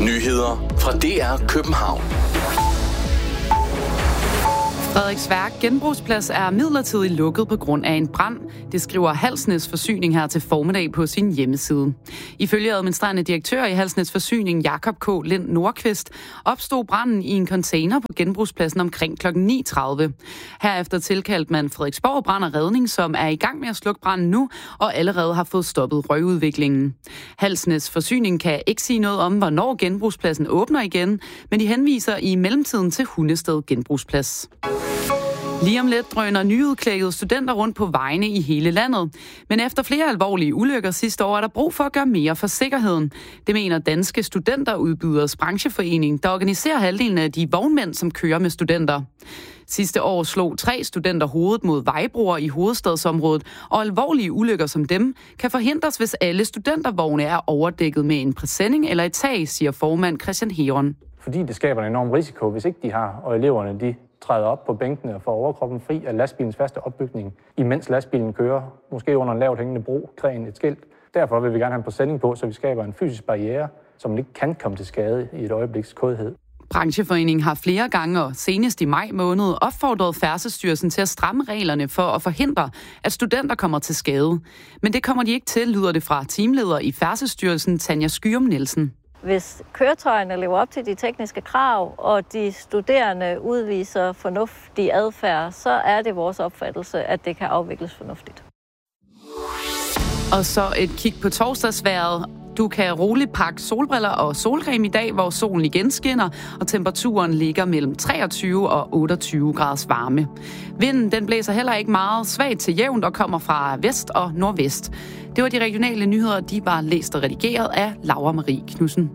Nyheder fra DR København. Frederiksværk Genbrugsplads er midlertidigt lukket på grund af en brand. Det skriver Halsnæs Forsyning her til formiddag på sin hjemmeside. Ifølge administrerende direktør i Halsnæs Forsyning, Jakob K. Lind Nordqvist, opstod branden i en container på genbrugspladsen omkring kl. 9.30. Herefter tilkaldte man Frederiksborg Brand og Redning, som er i gang med at slukke branden nu, og allerede har fået stoppet røgudviklingen. Halsnæs Forsyning kan ikke sige noget om, hvornår genbrugspladsen åbner igen, men de henviser i mellemtiden til Hundested Genbrugsplads. Lige om lidt drøner nyudklækkede studenter rundt på vejene i hele landet. Men efter flere alvorlige ulykker sidste år er der brug for at gøre mere for sikkerheden. Det mener Danske Studenterudbyders brancheforening, der organiserer halvdelen af de vognmænd, som kører med studenter. Sidste år slog 3 studenter hovedet mod vejbroer i hovedstadsområdet, og alvorlige ulykker som dem kan forhindres, hvis alle studentervogne er overdækket med en præsending eller et tag, siger formand Christian Heron. Fordi det skaber en enorm risiko, hvis ikke de har, og eleverne de træder op på bænkene og får overkroppen fri af lastbilens faste opbygning, imens lastbilen kører, måske under en lavt hængende bro, gren, et skilt. Derfor vil vi gerne have en præsending på, så vi skaber en fysisk barriere, som man ikke kan komme til skade i et øjebliks kodhed. Brancheforeningen har flere gange og senest i maj måned opfordret Færdselsstyrelsen til at stramme reglerne for at forhindre, at studenter kommer til skade. Men det kommer de ikke til, lyder det fra teamleder i Færdselsstyrelsen, Tanja Skyum Nielsen. Hvis køretøjerne lever op til de tekniske krav, og de studerende udviser fornuftig adfærd, så er det vores opfattelse, at det kan afvikles fornuftigt. Og så et kig på torsdagsvejret. Du kan roligt pakke solbriller og solcreme i dag, hvor solen igen skinner, og temperaturen ligger mellem 23 og 28 graders varme. Vinden den blæser heller ikke meget, svagt til jævnt og kommer fra vest og nordvest. Det var de regionale nyheder, de var læst og redigeret af Laura Marie Knudsen.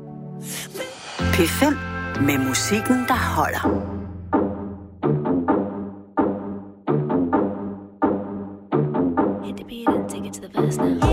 P5 med musikken, der holder. Hit the beat and take it to the verse now.